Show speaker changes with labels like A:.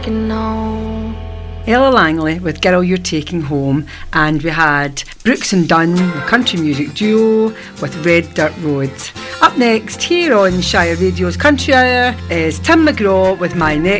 A: Ella Langley with Girl You're Taking Home, and we had Brooks and Dunn, the country music duo, with Red Dirt Road. Up next, here on Shire Radio's Country Hour, is Tim McGraw with My Next